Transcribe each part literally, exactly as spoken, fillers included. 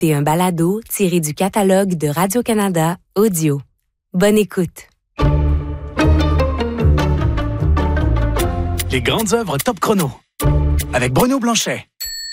écoutez un balado tiré du catalogue de Radio-Canada Audio. Bonne écoute. Les grandes œuvres Top Chrono avec Bruno Blanchet.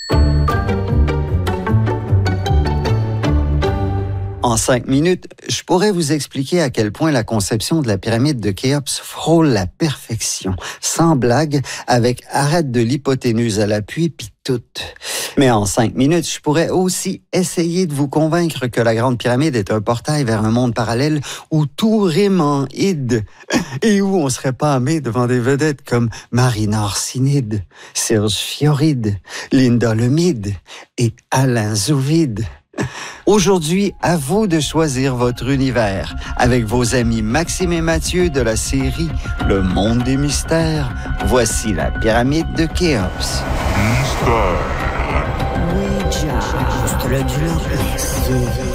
En cinq minutes, je pourrais vous expliquer à quel point la conception de la pyramide de Khéops frôle la perfection. Sans blague, avec arête de l'hypoténuse à l'appui, pis tout. Mais en cinq minutes, je pourrais aussi essayer de vous convaincre que la Grande Pyramide est un portail vers un monde parallèle où tout rime en id et où on serait pâmé devant des vedettes comme Marina Orsinide, Serge Fioride, Linda Lemide et Alain Zouvide. Aujourd'hui, à vous de choisir votre univers avec vos amis Maxime et Mathieu de la série Le Monde des Mystères. Voici la pyramide de Khéops. Mystère. Ouija, Astrologie,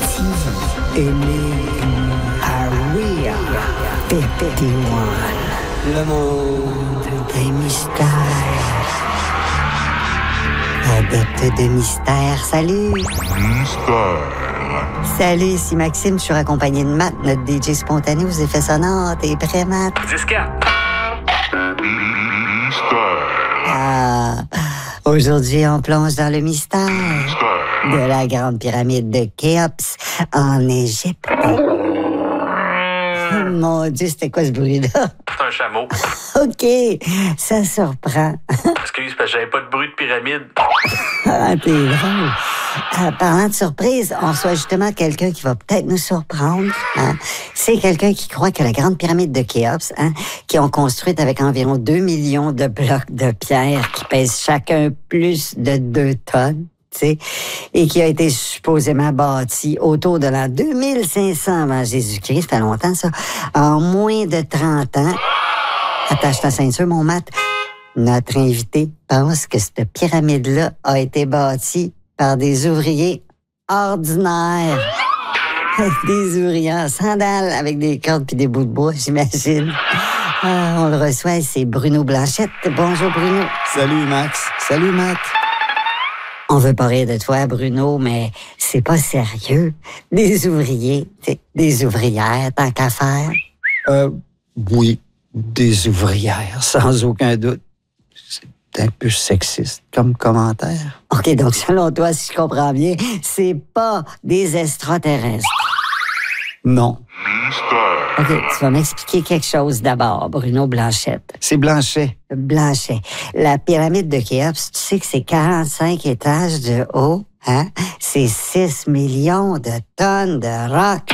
Aria, fifty-one. Le monde des mystères. Adepte de mystère, salut! Mystère. Salut, ici Maxime, je suis accompagné de Matt, notre D J spontané aux effets sonores. T'es prêt, Matt? dix quatre. Mystère. Ah, aujourd'hui, on plonge dans le mystère Mystère. de la Grande Pyramide de Khéops en Égypte. Mon Dieu, c'était quoi ce bruit-là? C'est un chameau. OK, ça surprend. Excuse, parce que j'avais pas de bruit de pyramide. Ah, t'es drôle. Euh, parlant de surprise, on reçoit justement quelqu'un qui va peut-être nous surprendre. Hein? C'est quelqu'un qui croit que la Grande Pyramide de Khéops, hein, qui ont construite avec environ deux millions de blocs de pierre qui pèsent chacun plus de deux tonnes. T'sais, et qui a été supposément bâti autour de l'an deux mille cinq cents avant Jésus-Christ, ça fait longtemps ça, en moins de trente ans. Attache ta ceinture, mon Matt. Notre invité pense que cette pyramide-là a été bâtie par des ouvriers ordinaires. Des ouvriers en sandales avec des cordes puis des bouts de bois, j'imagine. Ah, on le reçoit, c'est Bruno Blanchette. Bonjour, Bruno. Salut Max. Salut Matt. On veut pas rire de toi, Bruno, mais c'est pas sérieux. Des ouvriers, des ouvrières, tant qu'à faire. Euh, oui, des ouvrières, sans aucun doute. C'est un peu sexiste comme commentaire. OK, donc selon toi, si je comprends bien, c'est pas des extraterrestres. Non, Mystère. OK, tu vas m'expliquer quelque chose d'abord, Bruno Blanchette. c'est Blanchet. Blanchet, la pyramide de Khéops, tu sais que c'est quarante-cinq étages de haut, hein? C'est six millions de tonnes de roc.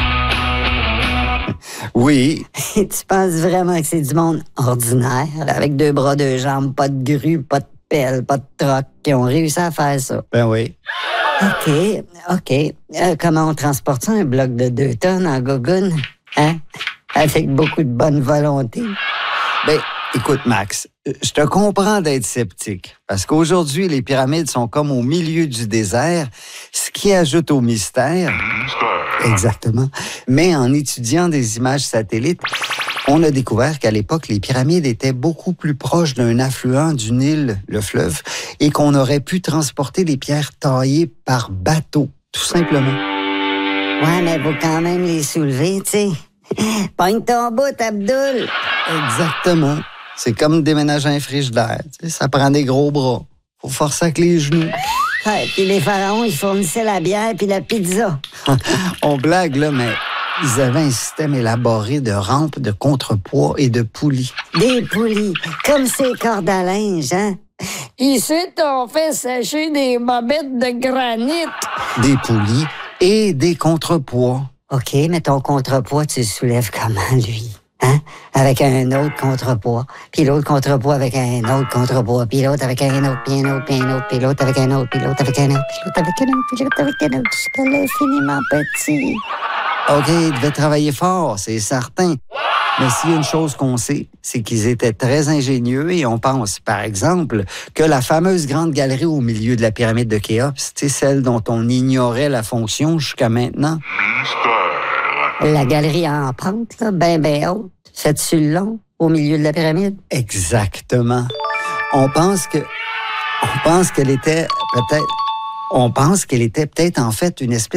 Oui, Tu penses vraiment que c'est du monde ordinaire, avec deux bras, deux jambes, pas de grue, pas de pelle, pas de troc, qui ont réussi à faire ça? ben oui. OK, OK. Euh, comment on transporte ça, un bloc de deux tonnes en gogoune? Hein? Avec beaucoup de bonne volonté. Ben, écoute, Max, je te comprends d'être sceptique, parce qu'aujourd'hui, les pyramides sont comme au milieu du désert, ce qui ajoute au mystère. Mystère. Exactement. Mais en étudiant des images satellites, on a découvert qu'à l'époque, les pyramides étaient beaucoup plus proches d'un affluent du Nil, le fleuve, et qu'on aurait pu transporter les pierres taillées par bateau, tout simplement. Ouais, mais faut quand même les soulever, tu sais. Pogne ton bout, Abdoul. Exactement. C'est comme déménager un frigidaire. Tu sais, ça prend des gros bras. Faut forcer avec les genoux. Ouais, puis les pharaons, ils fournissaient la bière puis la pizza. On blague, là, mais ils avaient un système élaboré de rampes, de contrepoids et de poulies. Des poulies, comme ces cordes à linge, hein? Ici, on fait sécher des bobettes de granit. Des poulies et des contrepoids. OK, mais ton contrepoids, tu le soulèves comment, lui? Hein? Avec un autre contrepoids, puis l'autre contrepoids avec un autre contrepoids, puis l'autre avec un autre, puis un autre, puis un autre, puis l'autre avec un autre, puis l'autre avec un autre, puis l'autre avec un autre, puis l'autre avec un autre, jusqu'à l'infiniment petit. OK, ils devaient travailler fort, c'est certain. Mais s'il y a une chose qu'on sait, c'est qu'ils étaient très ingénieux et on pense, par exemple, que la fameuse grande galerie au milieu de la pyramide de Khéops, c'est celle dont on ignorait la fonction jusqu'à maintenant. Mystère. La galerie en pente, là, ben, ben haute, faite sur le long, au milieu de la pyramide. Exactement. On pense que... On pense qu'elle était peut-être... On pense qu'elle était peut-être en fait une espèce